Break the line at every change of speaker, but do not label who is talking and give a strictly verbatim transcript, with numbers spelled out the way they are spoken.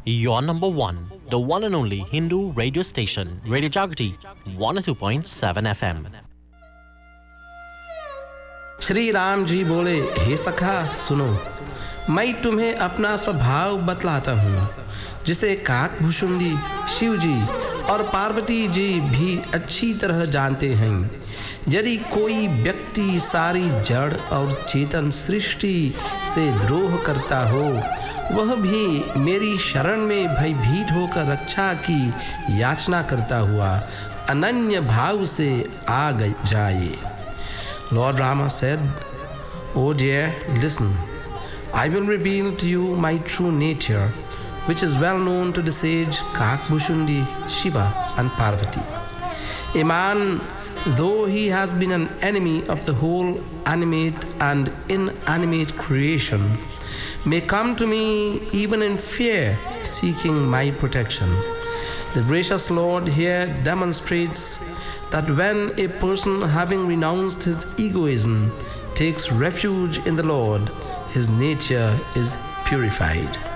Your number one, the one and only Hindu radio station, Radio Jagrati, one oh two point seven F M.
Shri Ram ji बोले, हे सखा सुनो, मैं तुम्हें अपना स्वभाव बतलाता हूँ, जिसे काकभूषुंडी शिव जी और पार्वती जी भी अच्छी तरह जानते हैं। यदि कोई व्यक्ति सारी जड़ और चेतन सृष्टि से द्रोह करता हो, वह भी मेरी शरण में भयभीत होकर रक्षा की याचना करता हुआ अनन्य भाव से आ जाए। Lord Rama said, "O dear, listen. I will reveal to you my true nature, which is well known to the sage Kakbhushundi, Shiva and Parvati. A man, though he has been an enemy of the whole animate and inanimate creation, may come to me even in fear, seeking my protection." The gracious Lord here demonstrates that when a person, having renounced his egoism, takes refuge in the Lord, his nature is purified.